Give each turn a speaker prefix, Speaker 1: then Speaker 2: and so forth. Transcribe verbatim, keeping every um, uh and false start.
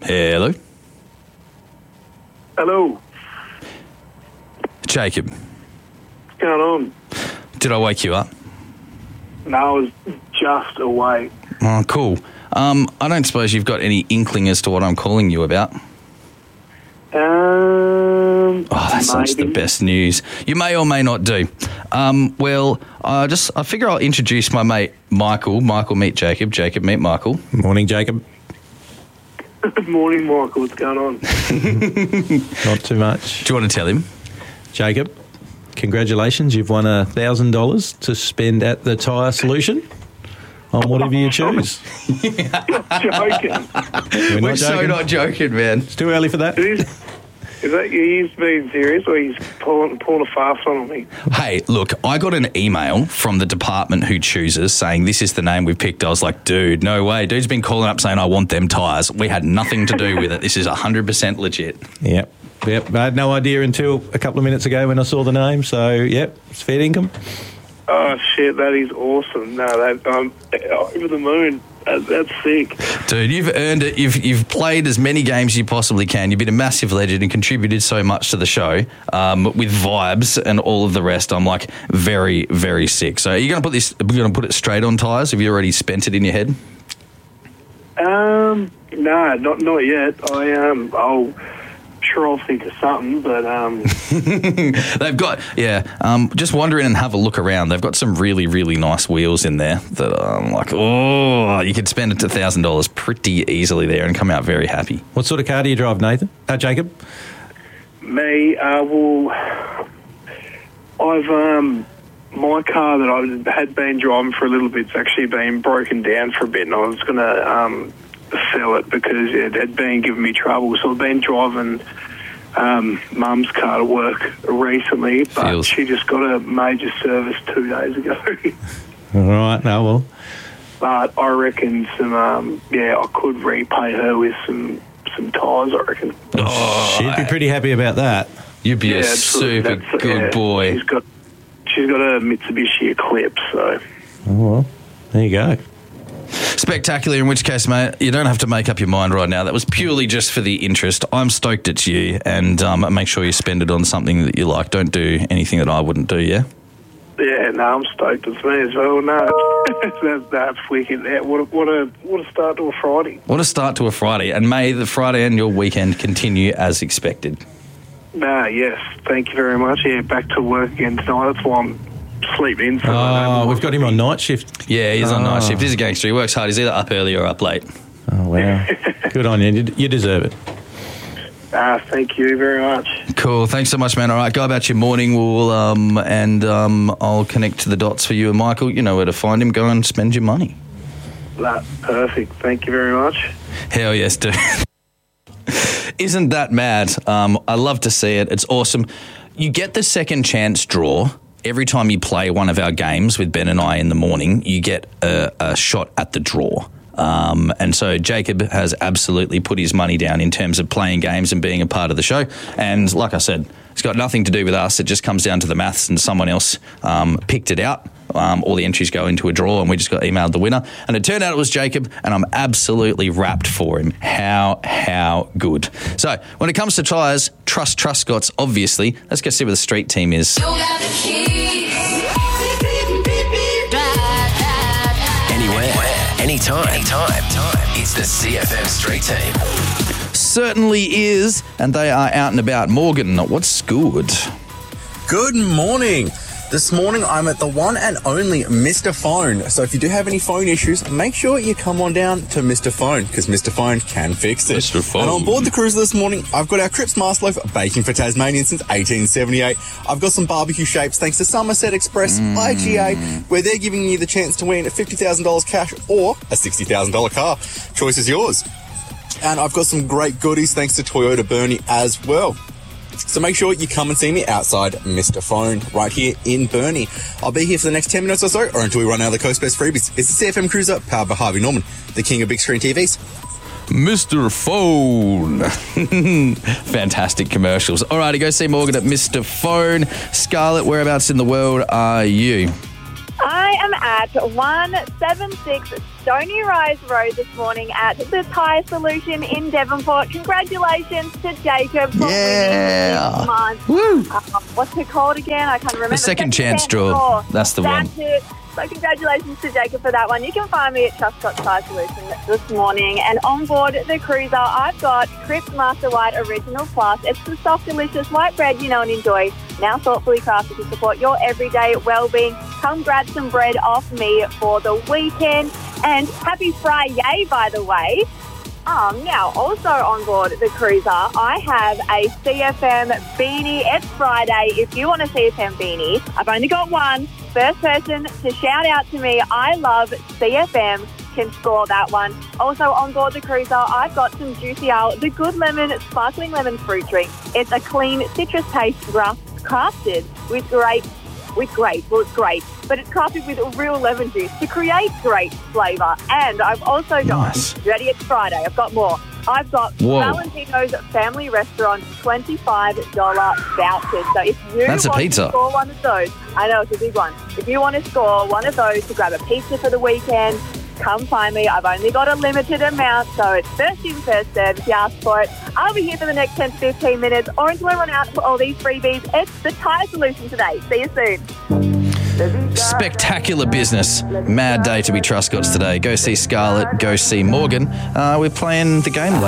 Speaker 1: Hello.
Speaker 2: Hello.
Speaker 1: Jacob.
Speaker 2: What's going on?
Speaker 1: Did I wake you up?
Speaker 2: No, I was just awake.
Speaker 1: Oh, cool. Um, I don't suppose you've got any inkling as to what I'm calling you about?
Speaker 2: Um,
Speaker 1: Oh, that's
Speaker 2: maybe.
Speaker 1: such the best news. You may or may not do. Um, well, I just I figure I'll introduce my mate Michael. Michael, meet Jacob. Jacob, meet Michael.
Speaker 3: Morning, Jacob.
Speaker 2: Good morning, Michael. What's going on?
Speaker 3: Not too much.
Speaker 1: Do you want to tell him?
Speaker 3: Jacob, congratulations. You've won one thousand dollars to spend at the Tyre Solution on whatever you choose.
Speaker 2: You're joking.
Speaker 3: We're,
Speaker 1: We're
Speaker 3: not
Speaker 1: so
Speaker 3: joking.
Speaker 1: not joking, man.
Speaker 3: It's too early for that.
Speaker 2: Is, is that you being serious or he's pulling, pulling a fast one on me?
Speaker 1: Hey, look, I got an email from the department who chooses saying this is the name we've picked. I was like, dude, no way. Dude's been calling up saying I want them tyres. We had nothing to do with it. This is one hundred percent legit.
Speaker 3: Yep. Yep. I had no idea until a couple of minutes ago when I saw the name. So, yep, it's fair income.
Speaker 2: Oh, shit, that is awesome. No, that, I'm over the moon. That, that's sick.
Speaker 1: Dude, you've earned it. You've you've played as many games as you possibly can. You've been a massive legend and contributed so much to the show um, with vibes and all of the rest. I'm like very, very sick. So are you going to put this, are you going to put it straight on tyres? Have you already spent it in your head?
Speaker 2: Um, no, not not yet. I um, I'll sure I'll think of something, but um,
Speaker 1: They've got, yeah, um, just wander in and have a look around. They've got some really, really nice wheels in there that I'm like, oh, you could spend it to one thousand dollars pretty easily there and come out very happy.
Speaker 3: What sort of car do you drive, Nathan? Uh, Jacob?
Speaker 2: me, uh, well, I've um, my car that I had been driving for a little bit's actually been broken down for a bit, and I was going to um, sell it because it had been giving me trouble. So I've been driving um, Mum's car to work recently, but
Speaker 1: Feels.
Speaker 2: she just got a major service two days ago.
Speaker 3: All right, no, well.
Speaker 2: But I reckon some, um, yeah, I could repay her with some some tyres, I reckon.
Speaker 1: Oh,
Speaker 3: She'd be pretty happy about that.
Speaker 1: You'd be
Speaker 2: Yeah,
Speaker 1: a
Speaker 2: absolutely.
Speaker 1: super
Speaker 2: That's-
Speaker 1: good
Speaker 2: yeah,
Speaker 1: boy.
Speaker 2: She's got, she's got a Mitsubishi Eclipse, so...
Speaker 3: Oh, well, there you go.
Speaker 1: Spectacular, in which case, mate, you don't have to make up your mind right now. That was purely just for the interest. I'm stoked it's you, and um, make sure you spend it on something that you like. Don't do anything that I wouldn't do, yeah?
Speaker 2: Yeah, no, I'm stoked it's me as well. No, that's, that's wicked. Yeah, what, a, what, a, what a start to a Friday.
Speaker 1: What a start to a Friday, and may the Friday and your weekend continue as expected.
Speaker 2: Nah, yes, thank you very much. Yeah, back to work again tonight. That's why I'm sleeping in. So
Speaker 3: Oh, we've got him on night shift.
Speaker 1: Yeah, he's on night
Speaker 3: Oh.
Speaker 1: shift. He's a gangster. He works hard. He's either up early or up late.
Speaker 3: Oh, wow. Good on you. You- You deserve it.
Speaker 2: Ah, thank you very much.
Speaker 1: Cool. Thanks so much, man. All right, go about your morning. We'll um, and um, I'll connect to the dots for you and Michael. You know where to find him. Go and spend your money.
Speaker 2: That, perfect. Thank you very much.
Speaker 1: Hell yes, dude. Isn't that mad? Um, I love to see it. It's awesome. You get the second chance draw. Every time you play one of our games with Ben and I in the morning, you get a, a shot at the draw. Um, and so Jacob has absolutely put his money down in terms of playing games and being a part of the show. And like I said, it's got nothing to do with us. It just comes down to the maths, and someone else um, picked it out. Um, all the entries go into a draw, and we just got emailed the winner. And it turned out it was Jacob, and I'm absolutely wrapped for him. How, how good. So when it comes to tyres, trust Truscott's, obviously. Let's go see what the street team is.
Speaker 4: Anywhere, anytime, anytime. It's the C F M Street Team.
Speaker 1: Certainly is, and they are out and about. Morgan, what's good?
Speaker 5: Good morning. This morning I'm at the one and only Mister Phone. So if you do have any phone issues, make sure you come on down to Mister Phone, because Mister Phone can fix it.
Speaker 1: Mister Phone.
Speaker 5: And on board the cruiser this morning, I've got our Cripps Mast Loaf baking for Tasmanian since eighteen seventy-eight. I've got some barbecue shapes thanks to Somerset Express,
Speaker 1: Mm.
Speaker 5: I G A, where they're giving you the chance to win fifty thousand dollars cash or a sixty thousand dollars car. Choice is yours. And I've got some great goodies thanks to Toyota Burnie as well. So make sure you come and see me outside Mister Phone right here in Burnie. I'll be here for the next ten minutes or so, or until we run out of the Coast Best freebies. It's the C F M Cruiser, powered by Harvey Norman, the king of big screen T Vs.
Speaker 1: Mister Phone. Fantastic commercials. All righty, go see Morgan at Mister Phone. Scarlett, whereabouts in the world are you?
Speaker 6: I am at at one seventy-six Stony Rise Road this morning at the Tyre Solution in Devonport. Congratulations to Jacob for
Speaker 1: Yeah.
Speaker 6: winning this month.
Speaker 1: Woo.
Speaker 6: Um, what's it called again? I can't remember.
Speaker 1: The second chance draw. That's the one.
Speaker 6: That's it. So congratulations to Jacob for that one. You can find me at Truscott Tyre Solution this morning. And on board the cruiser, I've got Crisp Master White Original Plus. It's the soft, delicious white bread you know and enjoy, now thoughtfully crafted to support your everyday well-being. Come grab some bread off me for the weekend. And happy Friday, by the way. Um, now, also on board the cruiser, I have a C F M beanie. It's Friday. If you want a C F M beanie, I've only got one. First person to shout out to me, I love C F M, can score that one. Also on board the cruiser, I've got some Juicy Owl, the Good Lemon Sparkling Lemon Fruit Drink. It's a clean citrus taste graft crafted with great with great, well it's great, but it's crafted with real lemon juice to create great flavour. And I've also got,
Speaker 1: Nice.
Speaker 6: ready, it's Friday, I've got more. I've got
Speaker 1: Whoa.
Speaker 6: Valentino's Family Restaurant twenty-five dollars vouchers. So if you
Speaker 1: That's a
Speaker 6: want
Speaker 1: pizza.
Speaker 6: to score one of those, I know it's a big one. If you want to score one of those to grab a pizza for the weekend, come find me. I've only got a limited amount, so it's first in, first served. If you ask for it, I'll be here for the next ten to fifteen minutes, or until I run out for all these freebies. It's the Tyre Solution today. See you soon.
Speaker 1: Spectacular business. Mad day to be Truscotts today. Go see Scarlett. Go see Morgan. Uh, we're playing the game later.